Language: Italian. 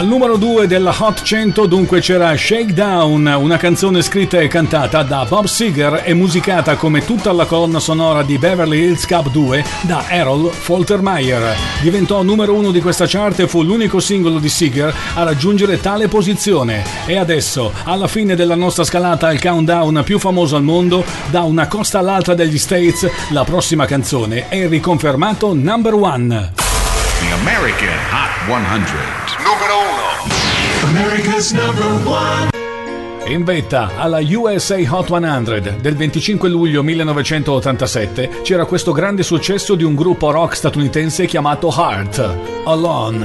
Al numero 2 della Hot 100 dunque c'era Shakedown, una canzone scritta e cantata da Bob Seger e musicata come tutta la colonna sonora di Beverly Hills Cop 2 da Errol Faltermeyer. Diventò numero 1 di questa chart e fu l'unico singolo di Seger a raggiungere tale posizione. E adesso, alla fine della nostra scalata al countdown più famoso al mondo, da una costa all'altra degli States, la prossima canzone è riconfermato number 1. The American Hot 100. Numero 1. America's number one. In vetta alla USA Hot 100 del 25 luglio 1987 c'era questo grande successo di un gruppo rock statunitense chiamato Heart, Alone.